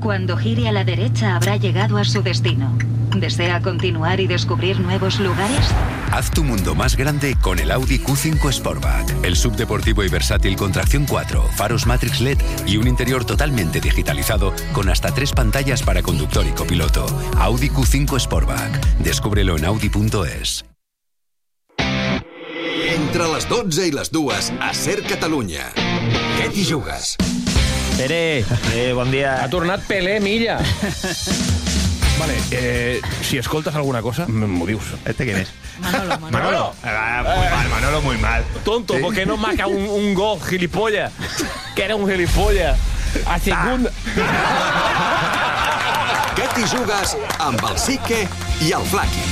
Cuando gire a la derecha habrá llegado a su destino. ¿Desea continuar y descubrir nuevos lugares? Haz tu mundo más grande con el Audi Q5 Sportback. El subdeportivo y versátil con tracción 4, faros Matrix LED y un interior totalmente digitalizado con hasta 3 pantallas para conductor y copiloto. Audi Q5 Sportback. Descúbrelo en audi.es. Entre les 12 i les 2 a Ser Catalunya. Què t'hi jugues? Pere, bon dia. Ha tornat Pelé Milla. Vale, si escoltas alguna cosa, m'ho dius. ¿Quién es? Manolo. Muy mal, Manolo, muy mal. Tonto, ¿por qué no marca un gol, gilipollas? Que era un gilipollas. A segunda. Què t'hi jugues amb el Sique i el Flaqui?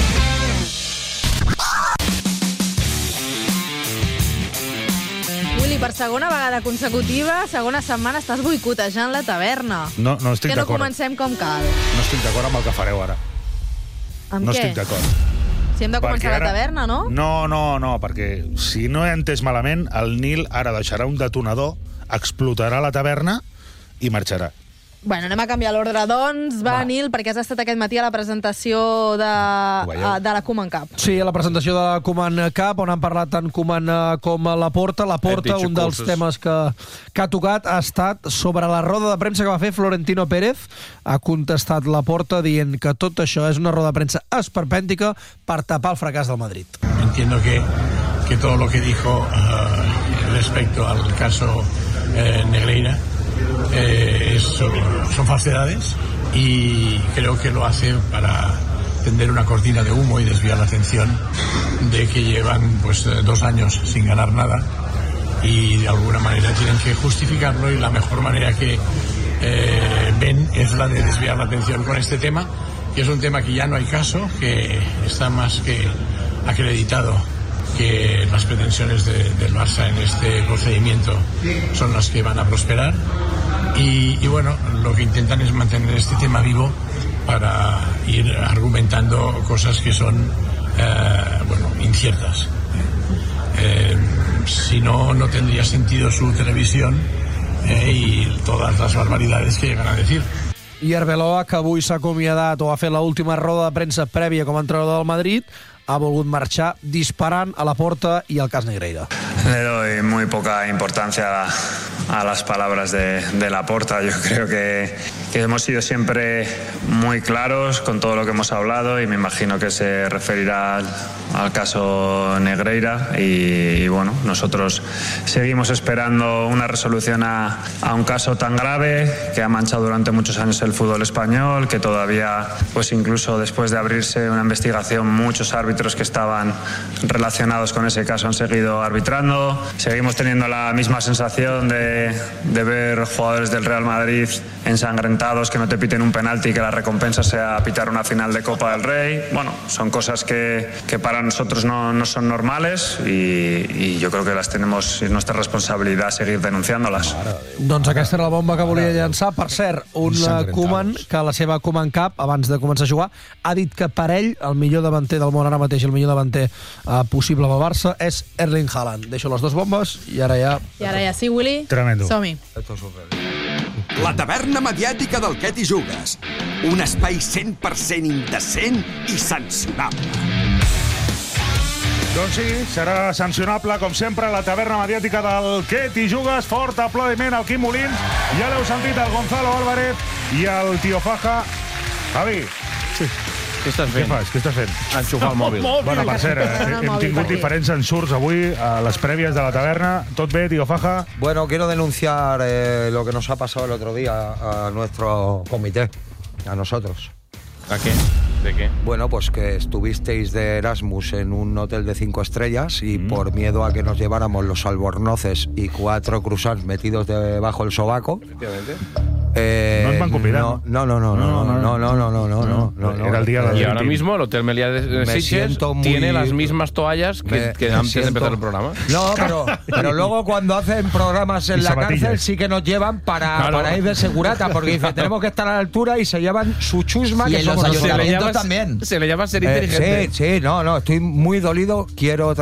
Willy, per segona vegada consecutiva, segona setmana, estàs boicotejant la taverna. No estic que no d'acord. comencem com cal. No estic d'acord amb el que fareu ara. Amb No què? estic d'acord. Si hem de començar Perquè la taverna, no? No, perquè si no he entès malament, el Nil ara deixarà un detonador, explotarà la taverna i marxarà. Bueno, anem a canviar l'ordre, doncs. Va, Nil, perquè has estat aquest matí a la presentació de la Koeman Cup. Sí, a la presentació de la Koeman Cup, on han parlat tant Koeman com Laporta. Laporta, un dels temes que ha tocat ha estat sobre la roda de premsa que va fer Florentino Pérez. Ha contestat Laporta dient que tot això és una roda de premsa esperpèntica per tapar el fracàs del Madrid. Entiendo que todo lo que dijo respecto al caso Negreira son falsedades, y creo que lo hace para tender una cortina de humo y desviar la atención de que llevan 2 años sin ganar nada y de alguna manera tienen que justificarlo, y la mejor manera que ven es la de desviar la atención con este tema, que es un tema que ya no hay caso, que está más que acreditado que las pretensiones del Barça en este procedimiento son las que van a prosperar, y bueno, lo que intentan es mantener este tema vivo para ir argumentando cosas que son inciertas. Si no, no tendría sentido su televisión y todas las barbaridades que llegan a decir. I Arbeloa, que avui s'ha acomiadat o ha fet l'última roda de premsa prèvia com a entrenador del Madrid, ha volgut marxar disparant a Laporta i al cas Negreira. Le doy muy poca importancia a las palabras de Laporta. Yo creo que hemos sido siempre muy claros con todo lo que hemos hablado, y me imagino que se referirá al caso Negreira, y bueno, nosotros seguimos esperando una resolución a un caso tan grave que ha manchado durante muchos años el fútbol español, que todavía, pues incluso después de abrirse una investigación, muchos árbitros que estaban relacionados con ese caso han seguido arbitrando. Seguimos teniendo la misma sensación de ver jugadores del Real Madrid ensangrentados, que no te piten un penalti y que la recompensa sea pitar una final de Copa del Rey. Bueno, son cosas que para nosotros no son normales, y yo creo que las tenemos, es nuestra responsabilidad seguir denunciándolas. Doncs aquesta era la bomba que volia llançar. Per cert, un Koeman que a la seva Koeman Cup, abans de començar a jugar, ha dit que per ell el millor davanter del món ara mateix, el millor davanter possible pel Barça, és Erling Haaland. Deixo les 2 bombes i ara ja... Sí, Willy? Tremendo. Som-hi. La taverna mediàtica del Què t'hi jugues. Un espai 100% indecent i sancionable. Doncs sí, serà sancionable, com sempre, la taverna mediàtica del Què t'hi jugues. Fort aplaudiment al Quim Molins. Ja l'heu sentit, el Gonzalo Álvarez i el Tio Faja. Javi. Sí. Què estàs fent? Què estàs fent? Enxufar el mòbil. Bueno, per cert, hem tingut diferents ensurts avui a les prèvies de la taverna. Tot bé, Tio Faja? Bueno, quiero denunciar lo que nos ha pasado el otro día a nuestro comité, a nosotros. ¿A qué? ¿De qué? Bueno, pues que estuvisteis de Erasmus en un hotel de 5 estrellas y por miedo a que nos lleváramos los albornoces y 4 croissants metidos debajo del sobaco. Efectivamente. No ens van convidar. No. Era el día de y ahora mismo el Hotel Meliá de Sitges tiene las mismas toallas que antes de empezar el programa. No, pero luego cuando hacen programas en la cárcel sí que nos llevan para ir de segurata, porque dicen, tenemos que estar a la altura, y se llevan su chusma, y que en los somos nosotros. ayuntamientos también. Se le llama ser inteligente. Sí, no, estoy muy dolido, quiero